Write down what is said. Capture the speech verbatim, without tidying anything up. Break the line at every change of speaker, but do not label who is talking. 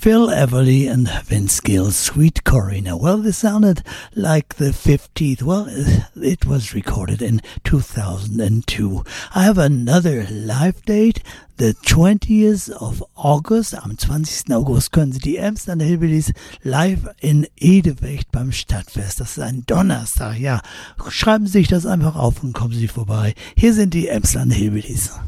Phil Everly and Vince Gill, Sweet Corina. Well, this sounded like the fiftieth. Well, it was recorded in two thousand two. I have another live date, the twentieth of August. Am zwanzigsten August können Sie die Emsland Hillbillies live in Edewecht beim Stadtfest. Das ist ein Donnerstag, ja. Schreiben Sie sich das einfach auf und kommen Sie vorbei. Hier sind die Emsland Hillbillies.